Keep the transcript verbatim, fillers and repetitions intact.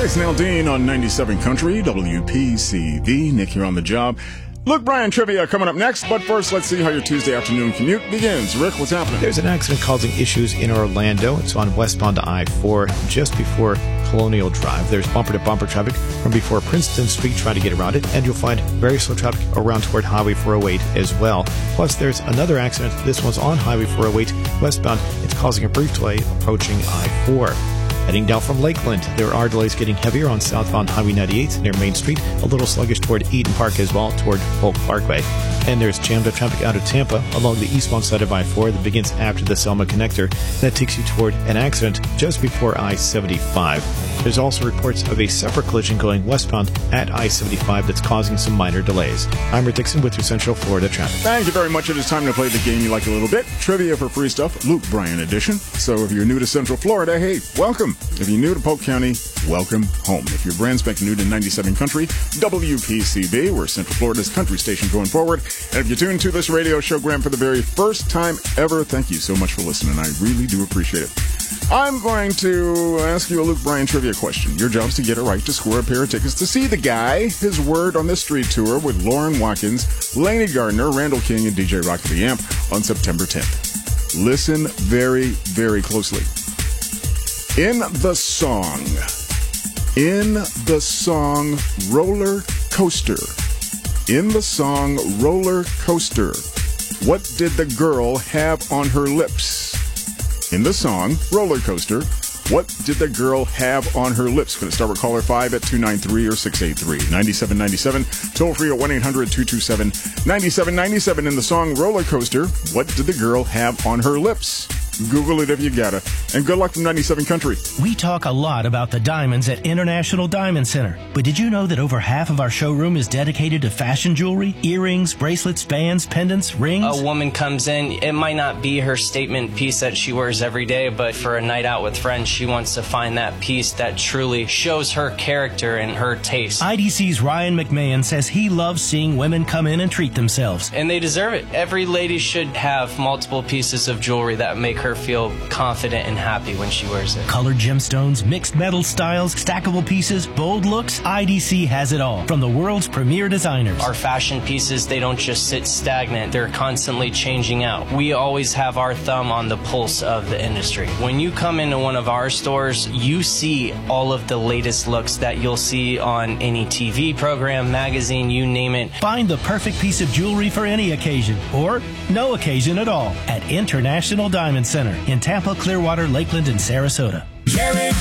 Jason Aldean on ninety-seven Country, W P C V. Nick here on the job. Luke Bryan trivia coming up next, but first let's see how your Tuesday afternoon commute begins. Rick, what's happening? There's an accident causing issues in Orlando. It's on westbound I four just before Colonial Drive. There's bumper-to-bumper traffic from before Princeton Street trying to get around it, and you'll find very slow traffic around toward Highway four oh eight as well. Plus, there's another accident. This one's on Highway four oh eight westbound. It's causing a brief delay approaching I four. Heading down from Lakeland, there are delays getting heavier on southbound Highway ninety-eight near Main Street, a little sluggish toward Eden Park as well, toward Polk Parkway. And there's jammed up traffic out of Tampa along the eastbound side of I four that begins after the Selma connector. That takes you toward an accident just before I seventy-five. There's also reports of a separate collision going westbound at I seventy-five that's causing some minor delays. I'm Rick Dixon with your Central Florida traffic. Thank you very much. It is time to play the game you like a little bit. Trivia for free stuff, Luke Bryan edition. So if you're new to Central Florida, hey, welcome. If you're new to Polk County, welcome home. If you're brand spanking new to ninety-seven Country, W P C V, we're Central Florida's country station going forward. And if you tune to this radio show, Graham, for the very first time ever, thank you so much for listening. I really do appreciate it. I'm going to ask you a Luke Bryan trivia question. Your job is to get it right to score a pair of tickets to see the guy, his word on the street tour with Lauren Watkins, Laney Gardner, Randall King, and D J Rocky the Amp on September tenth. Listen very, very closely. In the song, in the song Roller Coaster, in the song Roller Coaster, what did the girl have on her lips? In the song Roller Coaster, what did the girl have on her lips? Going to start with caller five at two nine three or six eight three, nine seven nine seven. Toll free at one eight hundred two two seven nine seven nine seven. In the song Roller Coaster, what did the girl have on her lips? Google it if you gotta. And good luck from ninety-seven Country. We talk a lot about the diamonds at International Diamond Center. But did you know that over half of our showroom is dedicated to fashion jewelry? Earrings, bracelets, bands, pendants, rings? A woman comes in, it might not be her statement piece that she wears every day, but for a night out with friends, she wants to find that piece that truly shows her character and her taste. I D C's Ryan McMahon says he loves seeing women come in and treat themselves. And they deserve it. Every lady should have multiple pieces of jewelry that make her feel confident and happy when she wears it. Colored gemstones, mixed metal styles, stackable pieces, bold looks, I D C has it all from the world's premier designers. Our fashion pieces, they don't just sit stagnant. They're constantly changing out. We always have our thumb on the pulse of the industry. When you come into one of our stores, you see all of the latest looks that you'll see on any T V program, magazine, you name it. Find the perfect piece of jewelry for any occasion or no occasion at all at International Diamond Center in Tampa, Clearwater, Lakeland, and Sarasota. Jerry